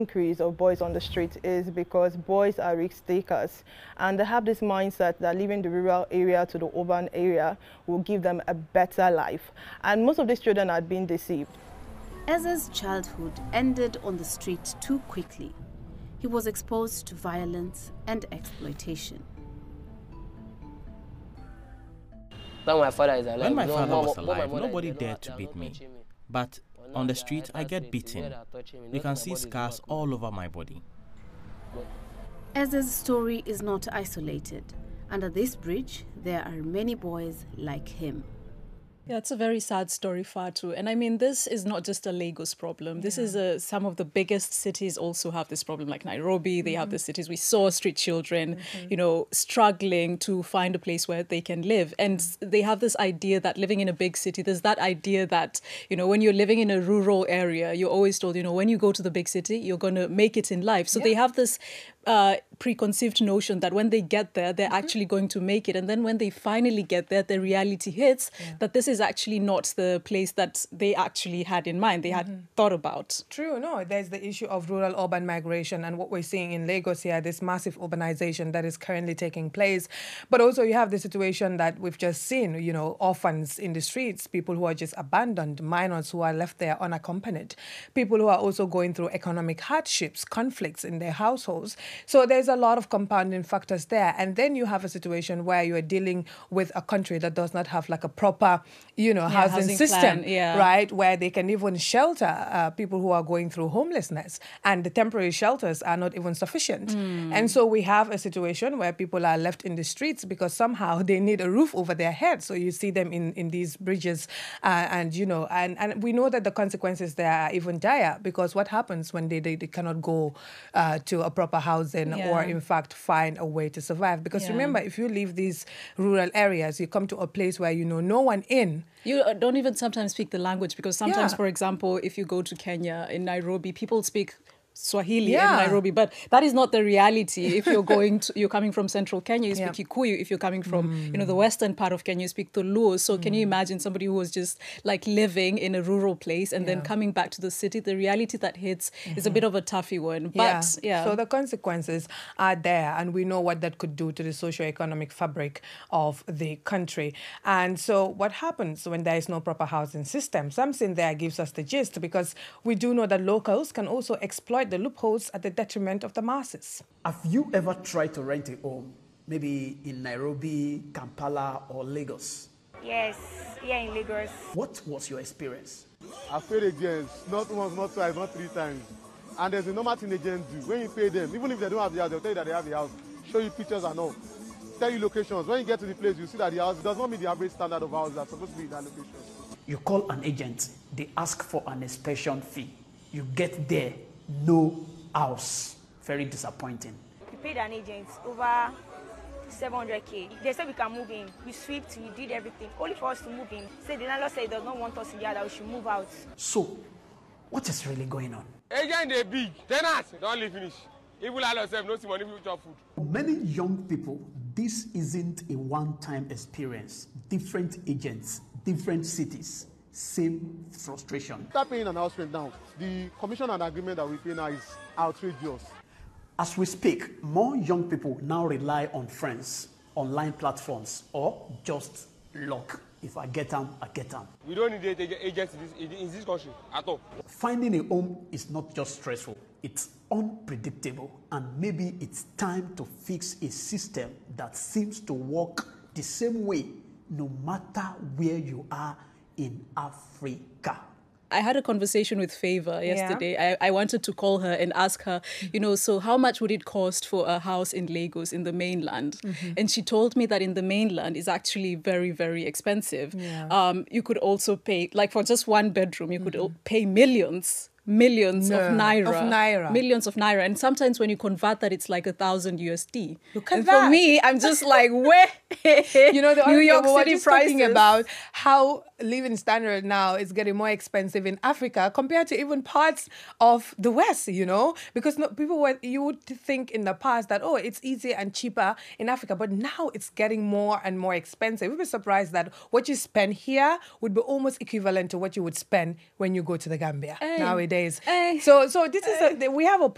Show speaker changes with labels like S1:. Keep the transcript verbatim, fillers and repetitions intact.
S1: Increase of boys on the street is because boys are risk takers, and they have this mindset that leaving the rural area to the urban area will give them a better life, and most of these children are being deceived.
S2: Eze's childhood ended on the street too quickly. He was exposed to violence and exploitation.
S3: When my father is alive,
S4: when my
S3: no,
S4: father
S3: no,
S4: was
S3: no,
S4: alive,
S3: no,
S4: nobody
S3: no,
S4: dared to
S3: no,
S4: beat
S3: no,
S4: me.
S3: no, no,
S4: But on the street, I get beaten. You can see scars all over my body.
S2: Eze's story is not isolated. Under this bridge, there are many boys like him.
S5: Yeah, it's a very sad story, Fatu. And I mean, this is not just a Lagos problem. Yeah. This is a, some of the biggest cities also have this problem, like Nairobi. They mm-hmm. have the cities. We saw street children, mm-hmm. you know, struggling to find a place where they can live. And mm-hmm. they have this idea that living in a big city, there's that idea that, you know, when you're living in a rural area, you're always told, you know, when you go to the big city, you're going to make it in life. So yeah. they have this uh, preconceived notion that when they get there, they're mm-hmm. actually going to make it. And then when they finally get there, the reality hits yeah. that this is actually not the place that they actually had in mind, they had mm-hmm. thought about.
S6: True, no, there's the issue of rural-urban migration and what we're seeing in Lagos here, this massive urbanization that is currently taking place. But also you have the situation that we've just seen, you know, orphans in the streets, people who are just abandoned, minors who are left there unaccompanied, people who are also going through economic hardships, conflicts in their households. So there's a lot of compounding factors there. And then you have a situation where you are dealing with a country that does not have like a proper, you know, yeah, housing, housing system, yeah. right, where they can even shelter uh, people who are going through homelessness, and the temporary shelters are not even sufficient. Mm. And so we have a situation where people are left in the streets because somehow they need a roof over their head. So you see them in, in these bridges uh, and, you know, and, and we know that the consequences there are even dire, because what happens when they, they, they cannot go uh, to a proper housing yeah. or in fact find a way to survive? Because yeah. remember, if you leave these rural areas, you come to a place where you know no one in.
S5: You don't even sometimes speak the language, because sometimes, yeah. for example, if you go to Kenya, in Nairobi, people speak Swahili yeah. in Nairobi, but that is not the reality. If you're going to, you're coming from central Kenya, you speak yeah. Kikuyu. If you're coming from, mm. you know, the western part of Kenya, you speak Tuluo. So mm. can you imagine somebody who was just like living in a rural place and yeah. then coming back to the city? The reality that hits mm-hmm. is a bit of a toughy one. But yeah. yeah.
S6: So the consequences are there, and we know what that could do to the socio-economic fabric of the country. And so what happens when there is no proper housing system? Something there gives us the gist, because we do know that locals can also exploit the loopholes at the detriment of the masses.
S7: Have you ever tried to rent a home, maybe in Nairobi, Kampala, or Lagos?
S8: Yes, here in Lagos.
S7: What was your experience?
S9: I've paid agents, not once, not twice, not three times. And there's a normal thing agents do. When you pay them, even if they don't have the house, they'll tell you that they have the house, show you pictures and all, tell you locations. When you get to the place, you see that the house does not meet the average standard of house that's supposed to be in that location.
S7: You call an agent, they ask for an inspection fee. You get there, no house. Very disappointing.
S8: We paid an agent over seven hundred K. They said we can move in. We swept, we did everything, only for us to move in. Say the landlord said he does not want us here, that we should move out.
S7: So, what is really going on?
S9: Agent, they big. Tenants, don't leave finish. Even landlord said no see money for your food.
S7: For many young people, this isn't a one-time experience. Different agents, different cities. Same frustration.
S9: Start paying an house rent now. The commission and agreement that we pay now is outrageous.
S7: As we speak, more young people now rely on friends, online platforms, or just luck. If I get them, I get them.
S9: We don't need agents in this, in this country at all.
S7: Finding a home is not just stressful, it's unpredictable, and maybe it's time to fix a system that seems to work the same way no matter where you are in Africa.
S5: I had a conversation with Favor yesterday. Yeah. I, I wanted to call her and ask her, you know, so how much would it cost for a house in Lagos, in the mainland? Mm-hmm. And she told me that in the mainland is actually very, very expensive. Yeah. Um, you could also pay, like for just one bedroom, you could mm-hmm. pay millions. Millions no, of naira,
S6: of naira,
S5: millions of naira, and sometimes when you convert that, it's like a thousand U S D.
S6: Look at
S5: and
S6: that.
S5: For me, I'm just like, where?
S6: You know, the
S5: New York City
S6: just
S5: prices.
S6: Talking about how living standard now is getting more expensive in Africa compared to even parts of the West. You know, because no, people were you would think in the past that oh, it's easier and cheaper in Africa, but now it's getting more and more expensive. We'd be surprised that what you spend here would be almost equivalent to what you would spend when you go to the Gambia hey. nowadays. Hey. So, so this hey. is a, we have a